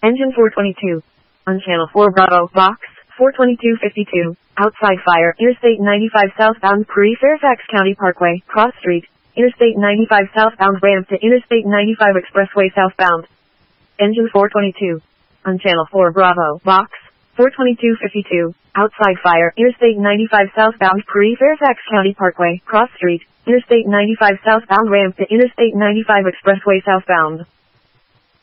Engine 422. On Channel 4 Bravo, Box 42252. Outside fire, Interstate 95 southbound Pre-Fairfax County Parkway, Cross Street. Interstate 95 southbound ramp to Interstate 95 Expressway southbound. Engine 422. On Channel 4 Bravo, Box 42252. Outside fire, Interstate 95 southbound Pre-Fairfax County Parkway, Cross Street. Interstate 95 southbound ramp to Interstate 95 Expressway southbound.